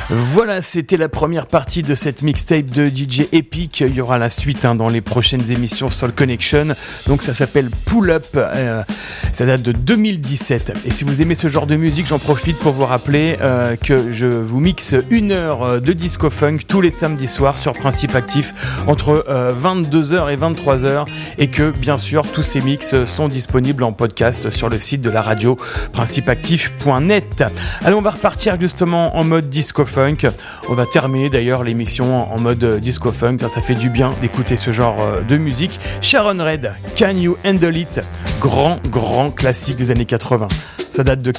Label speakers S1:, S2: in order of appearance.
S1: Voilà, c'était la première partie de cette mixtape de DJ Epic. Il y aura la suite dans les prochaines émissions Soul Connection. Donc ça s'appelle Pull Up. Ça date de 2017. Et si vous aimez ce genre de musique, j'en profite pour vous rappeler que je vous mixe 1 heure de disco funk tous les samedis soirs sur Principe Actif entre 22h et 23h. Et que bien sûr, tous ces mix sont disponibles en podcast sur le site de la radio principeactif.net. Allez, on va repartir justement en mode disco funk. On va terminer d'ailleurs l'émission en mode disco funk. Ça fait du bien d'écouter ce genre de musique. Sharon Redd, Can You Handle It? Grand classique des années 80. Ça date de